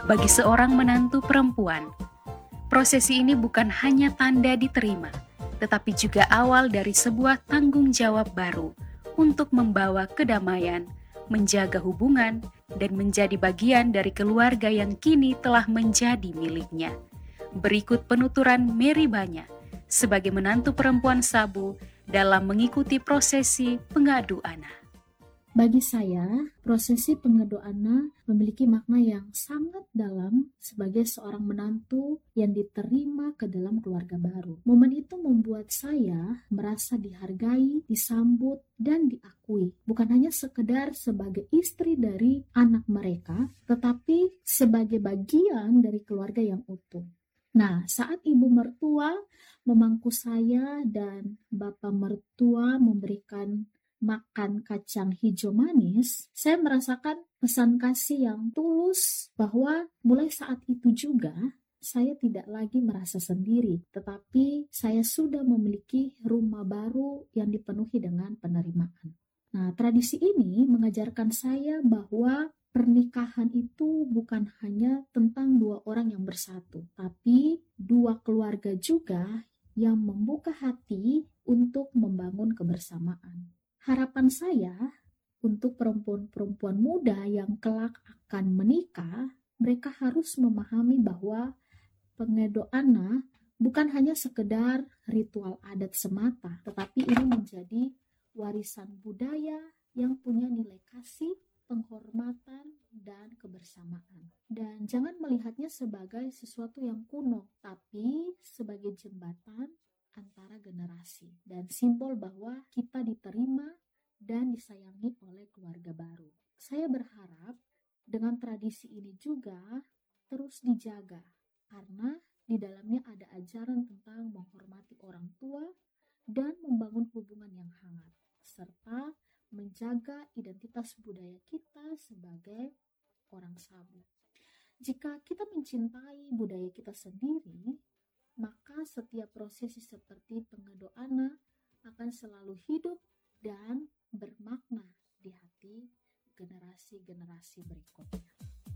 bagi seorang menantu perempuan. Prosesi ini bukan hanya tanda diterima, tetapi juga awal dari sebuah tanggung jawab baru untuk membawa kedamaian, menjaga hubungan, dan menjadi bagian dari keluarga yang kini telah menjadi miliknya. Berikut penuturan Mary Banya sebagai menantu perempuan Sabu dalam mengikuti prosesi pengadu ana. Bagi saya, prosesi pengadu ana memiliki makna yang sangat dalam sebagai seorang menantu yang diterima ke dalam keluarga baru. Momen itu membuat saya merasa dihargai, disambut, dan diakui. Bukan hanya sekedar sebagai istri dari anak mereka, tetapi sebagai bagian dari keluarga yang utuh. Nah, saat ibu mertua memangku saya dan bapak mertua memberikan makan kacang hijau manis, saya merasakan pesan kasih yang tulus bahwa mulai saat itu juga saya tidak lagi merasa sendiri, tetapi saya sudah memiliki rumah baru yang dipenuhi dengan penerimaan. Nah, tradisi ini mengajarkan saya bahwa pernikahan itu bukan hanya tentang dua orang yang bersatu, tapi dua keluarga juga yang membuka hati untuk membangun kebersamaan. Harapan saya untuk perempuan-perempuan muda yang kelak akan menikah, mereka harus memahami bahwa pengadu ana bukan hanya sekedar ritual adat semata, tetapi ini menjadi warisan budaya yang punya nilai kasih, penghormatan, dan kebersamaan. Dan jangan melihatnya sebagai sesuatu yang kuno, tapi sebagai jembatan antara generasi dan simbol bahwa kita diterima dan disayangi oleh keluarga baru. Saya berharap dengan tradisi ini juga terus dijaga karena di dalamnya ada ajaran tentang menghormati orang tua dan membangun hubungan yang hangat serta menjaga identitas budaya kita sebagai orang Sabu. Jika kita mencintai budaya kita sendiri, maka setiap prosesi seperti pengadu ana akan selalu hidup dan bermakna di hati generasi-generasi berikutnya.